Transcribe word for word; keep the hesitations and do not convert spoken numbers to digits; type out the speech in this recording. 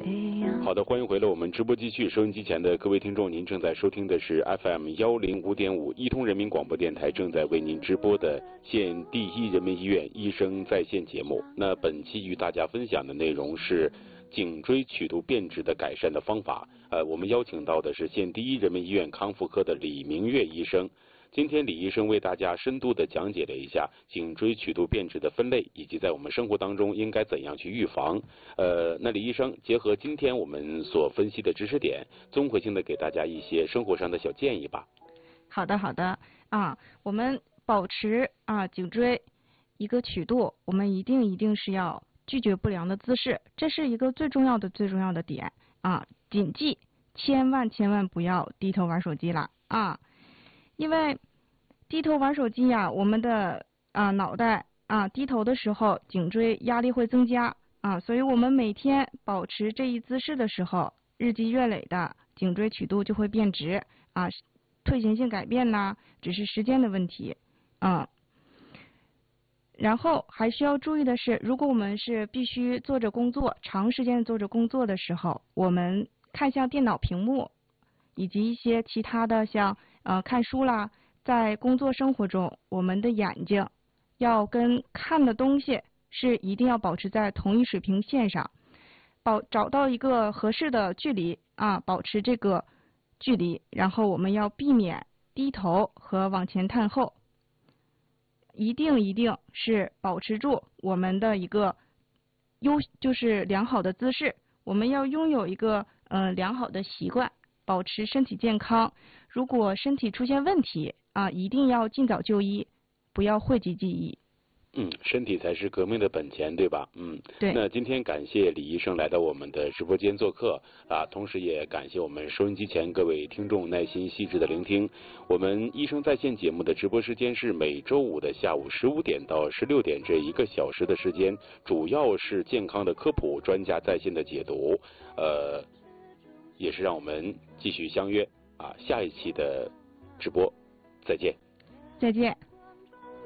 好的，欢迎回来，我们直播继续。收音机前的各位听众，您正在收听的是 F M 幺零五点五一通人民广播电台正在为您直播的县第一人民医院医生在线节目。那本期与大家分享的内容是颈椎曲度变直的改善的方法。呃，我们邀请到的是县第一人民医院康复科的李明月医生。今天李医生为大家深度的讲解了一下颈椎曲度变直的分类，以及在我们生活当中应该怎样去预防。呃，那李医生结合今天我们所分析的知识点，综合性的给大家一些生活上的小建议吧。 好的，好的啊，我们保持啊颈椎一个曲度，我们一定一定是要拒绝不良的姿势，这是一个最重要的最重要的点啊。谨记，千万千万不要低头玩手机了啊。因为低头玩手机呀、啊，我们的啊脑袋啊低头的时候，颈椎压力会增加啊，所以我们每天保持这一姿势的时候，日积月累的颈椎曲度就会变直啊，退行性改变呢，只是时间的问题啊。然后还需要注意的是，如果我们是必须坐着工作，长时间坐着工作的时候，我们看向电脑屏幕，以及一些其他的像呃看书啦，在工作生活中，我们的眼睛要跟看的东西是一定要保持在同一水平线上，保找到一个合适的距离啊，保持这个距离，然后我们要避免低头和往前探后，一定一定是保持住我们的一个优就是良好的姿势，我们要拥有一个呃良好的习惯。保持身体健康，如果身体出现问题啊，一定要尽早就医，不要讳疾忌医。 嗯，身体才是革命的本钱，对吧？嗯， 对。 那今天感谢李医生来到我们的直播间做客啊，同时也感谢我们收音机前各位听众耐心细致的聆听。我们医生在线节目的直播时间是每周五的下午十五点到十六点这一个小时的时间，主要是健康的科普，专家在线的解读，呃。也是让我们继续相约啊，下一期的直播，再见。 再见。